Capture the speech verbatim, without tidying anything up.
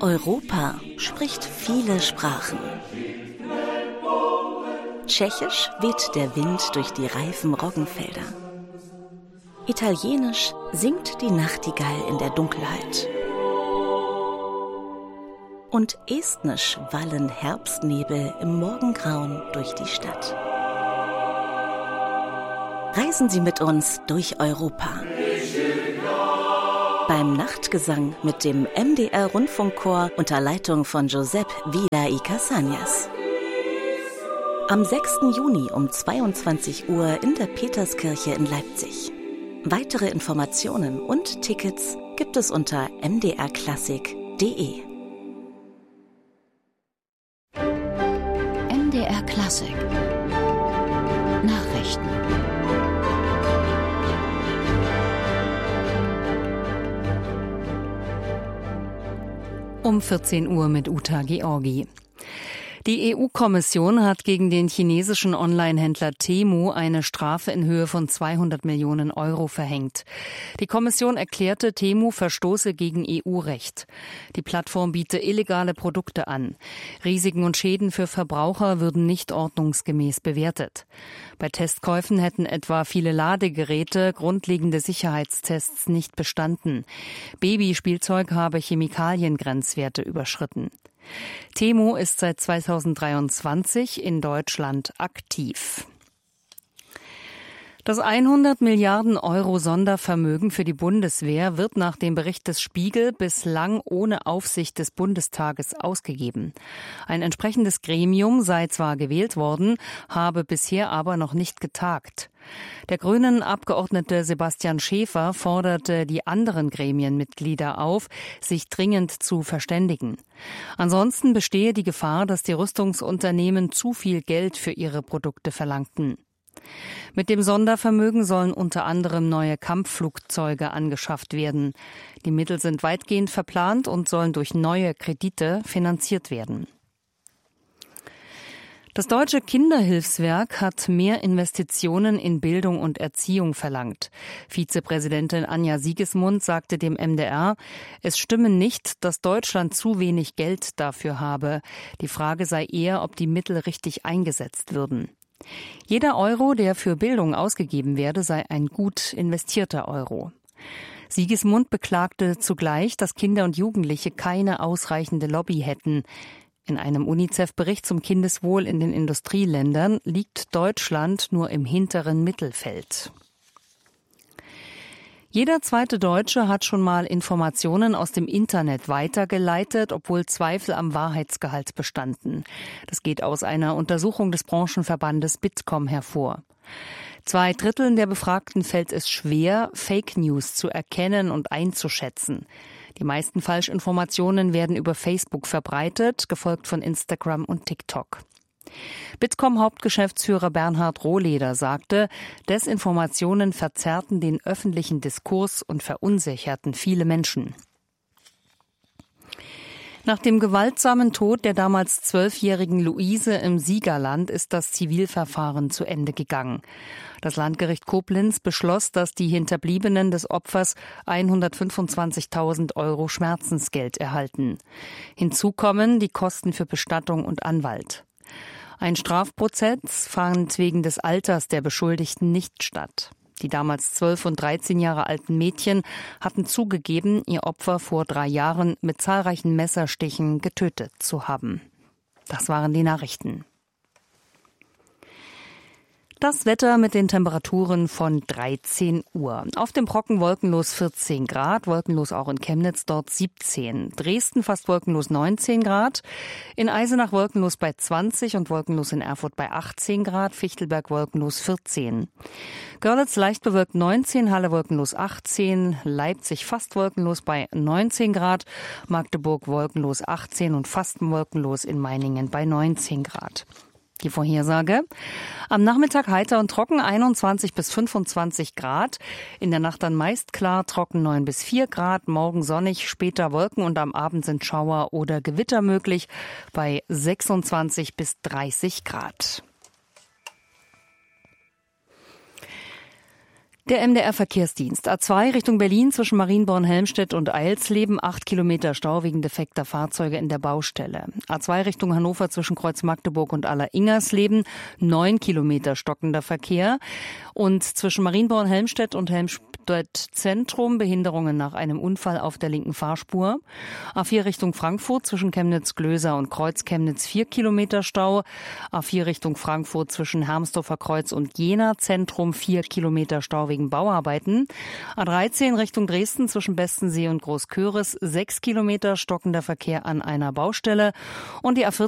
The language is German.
Europa spricht viele Sprachen. Tschechisch weht der Wind durch die reifen Roggenfelder. Italienisch singt die Nachtigall in der Dunkelheit. Und estnisch wallen Herbstnebel im Morgengrauen durch die Stadt. Reisen Sie mit uns durch Europa. Beim Nachtgesang mit dem M D R-Rundfunkchor unter Leitung von Josep Vila y Casañas. Am sechsten Juni um zweiundzwanzig Uhr in der Peterskirche in Leipzig. Weitere Informationen und Tickets gibt es unter m d r klassik punkt d e. M D R Klassik Nachrichten. Um vierzehn Uhr mit Uta Georgi. Die E U-Kommission hat gegen den chinesischen Online-Händler Temu eine Strafe in Höhe von zweihundert Millionen Euro verhängt. Die Kommission erklärte, Temu verstoße gegen E U-Recht. Die Plattform biete illegale Produkte an. Risiken und Schäden für Verbraucher würden nicht ordnungsgemäß bewertet. Bei Testkäufen hätten etwa viele Ladegeräte grundlegende Sicherheitstests nicht bestanden. Babyspielzeug habe Chemikaliengrenzwerte überschritten. Temu ist seit zweitausenddreiundzwanzig in Deutschland aktiv. Das hundert Milliarden Euro Sondervermögen für die Bundeswehr wird nach dem Bericht des Spiegel bislang ohne Aufsicht des Bundestages ausgegeben. Ein entsprechendes Gremium sei zwar gewählt worden, habe bisher aber noch nicht getagt. Der Grünen-Abgeordnete Sebastian Schäfer forderte die anderen Gremienmitglieder auf, sich dringend zu verständigen. Ansonsten bestehe die Gefahr, dass die Rüstungsunternehmen zu viel Geld für ihre Produkte verlangten. Mit dem Sondervermögen sollen unter anderem neue Kampfflugzeuge angeschafft werden. Die Mittel sind weitgehend verplant und sollen durch neue Kredite finanziert werden. Das Deutsche Kinderhilfswerk hat mehr Investitionen in Bildung und Erziehung verlangt. Vizepräsidentin Anja Siegesmund sagte dem M D R, es stimme nicht, dass Deutschland zu wenig Geld dafür habe. Die Frage sei eher, ob die Mittel richtig eingesetzt würden. Jeder Euro, der für Bildung ausgegeben werde, sei ein gut investierter Euro. Siegesmund beklagte zugleich, dass Kinder und Jugendliche keine ausreichende Lobby hätten. In einem UNICEF-Bericht zum Kindeswohl in den Industrieländern liegt Deutschland nur im hinteren Mittelfeld. Jeder zweite Deutsche hat schon mal Informationen aus dem Internet weitergeleitet, obwohl Zweifel am Wahrheitsgehalt bestanden. Das geht aus einer Untersuchung des Branchenverbandes Bitkom hervor. Zwei Dritteln der Befragten fällt es schwer, Fake News zu erkennen und einzuschätzen. Die meisten Falschinformationen werden über Facebook verbreitet, gefolgt von Instagram und TikTok. Bitkom-Hauptgeschäftsführer Bernhard Rohleder sagte, Desinformationen verzerrten den öffentlichen Diskurs und verunsicherten viele Menschen. Nach dem gewaltsamen Tod der damals zwölfjährigen Luise im Siegerland ist das Zivilverfahren zu Ende gegangen. Das Landgericht Koblenz beschloss, dass die Hinterbliebenen des Opfers hundertfünfundzwanzigtausend Euro Schmerzensgeld erhalten. Hinzu kommen die Kosten für Bestattung und Anwalt. Ein Strafprozess fand wegen des Alters der Beschuldigten nicht statt. Die damals zwölf und dreizehn Jahre alten Mädchen hatten zugegeben, ihr Opfer vor drei Jahren mit zahlreichen Messerstichen getötet zu haben. Das waren die Nachrichten. Das Wetter mit den Temperaturen von dreizehn Uhr. Auf dem Brocken wolkenlos vierzehn Grad, wolkenlos auch in Chemnitz dort siebzehn. Dresden fast wolkenlos neunzehn Grad. In Eisenach wolkenlos bei zwanzig und wolkenlos in Erfurt bei achtzehn Grad. Fichtelberg wolkenlos vierzehn. Görlitz leicht bewölkt neunzehn, Halle wolkenlos achtzehn. Leipzig fast wolkenlos bei neunzehn Grad. Magdeburg wolkenlos achtzehn und fast wolkenlos in Meiningen bei neunzehn Grad. Die Vorhersage: Am Nachmittag heiter und trocken einundzwanzig bis fünfundzwanzig Grad. In der Nacht dann meist klar, trocken neun bis vier Grad. Morgen sonnig, später Wolken und am Abend sind Schauer oder Gewitter möglich bei sechsundzwanzig bis dreißig Grad. Der M D R-Verkehrsdienst. A zwei Richtung Berlin zwischen Marienborn-Helmstedt und Eilsleben. Acht Kilometer Stau wegen defekter Fahrzeuge in der Baustelle. A zwei Richtung Hannover zwischen Kreuz Magdeburg und Aller-Ingersleben. Neun Kilometer stockender Verkehr. Und zwischen Marienborn-Helmstedt und Helmstedt-Zentrum Behinderungen nach einem Unfall auf der linken Fahrspur. A vier Richtung Frankfurt zwischen Chemnitz-Glöser und Kreuz-Chemnitz. Vier Kilometer Stau. A vier Richtung Frankfurt zwischen Hermsdorfer Kreuz und Jena-Zentrum. Vier Kilometer Stau wegen Bauarbeiten. A dreizehn Richtung Dresden zwischen Bestensee und Großköris, sechs Kilometer stockender Verkehr an einer Baustelle. Und die A vierzehn